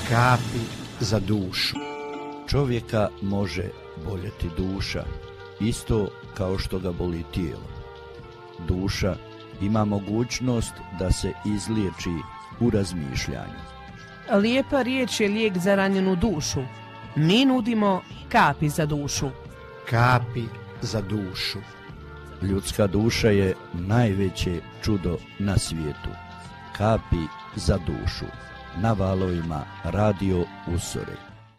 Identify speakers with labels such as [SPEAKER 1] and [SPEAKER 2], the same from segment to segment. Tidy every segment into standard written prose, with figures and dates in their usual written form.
[SPEAKER 1] Kapi za dušu.
[SPEAKER 2] Čovjeka može boljeti duša, isto kao što ga boli tijelo. Duša ima mogućnost da se izliječi u razmišljanju.
[SPEAKER 3] Lijepa riječ je lijek za ranjenu dušu. Mi nudimo kapi za dušu.
[SPEAKER 1] Kapi za dušu.
[SPEAKER 2] Ljudska duša je najveće čudo na svijetu. Kapi za dušu. Na valovima Radio Usore.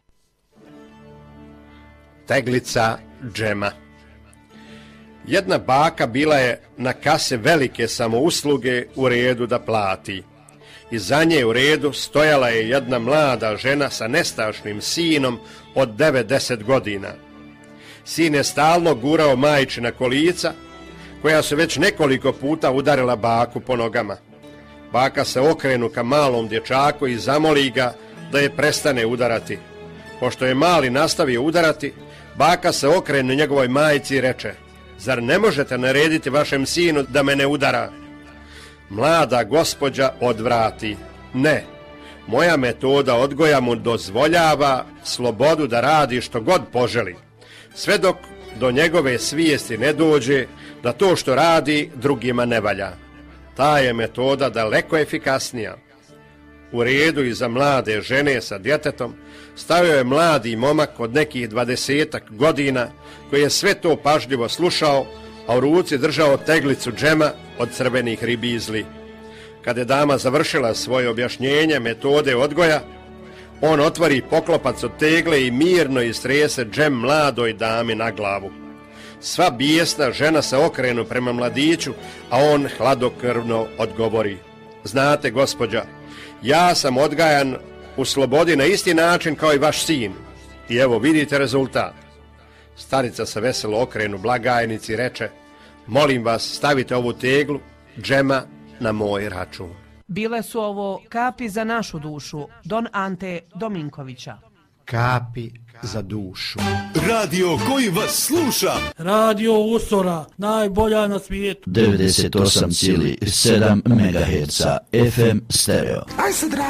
[SPEAKER 4] Teglica džema. Jedna baka bila je na kase velike samousluge u redu da plati. I za nje u redu stojala je jedna mlada žena sa nestašnim sinom od 9-10 godina. Sin je stalno gurao majčina kolica, koja su već nekoliko puta udarila baku po nogama. Baka se okrenu ka malom dječaku i zamoli ga da je prestane udarati. Pošto je mali nastavio udarati, baka se okrene njegovoj majci i reče: "Zar ne možete narediti vašem sinu da me ne udara?" Mlada gospođa odvrati: "Ne, moja metoda odgoja mu dozvoljava slobodu da radi što god poželi, sve dok do njegove svijesti ne dođe da to što radi drugima ne valja. Ta je metoda daleko efikasnija." U redu iza mlade žene sa djetetom stavio je mladi momak od nekih 20 godina koji je sve to pažljivo slušao, a u ruci držao teglicu džema od crvenih ribizli. Kad je dama završila svoje objašnjenje metode odgoja, on otvori poklopac od tegle i mirno istrese džem mladoj dami na glavu. Sva bijesna žena se okrenu prema mladiću, a on hladnokrvno odgovori: "Znate, gospođa, ja sam odgajan u slobodi na isti način kao i vaš sin. I evo vidite rezultat." Starica se veselo okrenu blagajnici i reče: "Molim vas, stavite ovu teglu džema na moj račun."
[SPEAKER 3] Bile su ovo kapi za našu dušu. Don Ante Dominkovića.
[SPEAKER 1] Kapi za dušu.
[SPEAKER 5] Radio koji vas sluša.
[SPEAKER 6] Radio Usora, najbolja na svijetu.
[SPEAKER 2] 98,7 MHz FM stereo.
[SPEAKER 7] Aj sad